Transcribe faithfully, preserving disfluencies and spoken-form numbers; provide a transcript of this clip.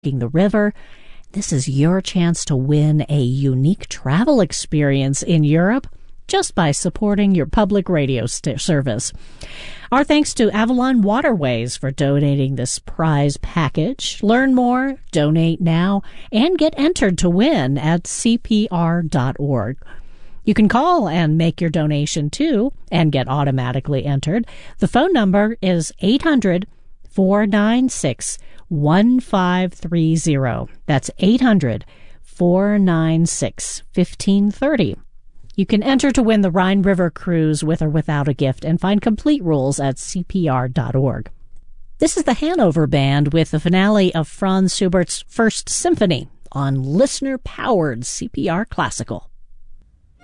the river. This is your chance to win a unique travel experience in Europe just by supporting your public radio st- service. Our thanks to Avalon Waterways for donating this prize package. Learn more, donate now, and get entered to win at C P R dot org. You can call and make your donation too and get automatically entered. The phone number is eight hundred, four nine six, one five three zero. That's eight hundred, four nine six, one five three zero. You can enter to win the Rhine River Cruise with or without a gift and find complete rules at C P R dot org. This is the Hanover Band with the finale of Franz Schubert's First Symphony on listener-powered C P R Classical.